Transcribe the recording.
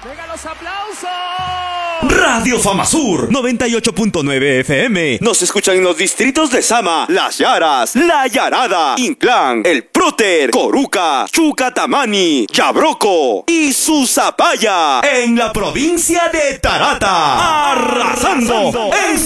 ¡Venga los aplausos! Radio Fama Sur 98.9 FM. Nos escuchan en los distritos de Sama, Las Yaras, La Yarada, Inclán, El Próter, Coruca, Chucatamani, Yabroco y Susapaya en la provincia de Tarata. Arrasando en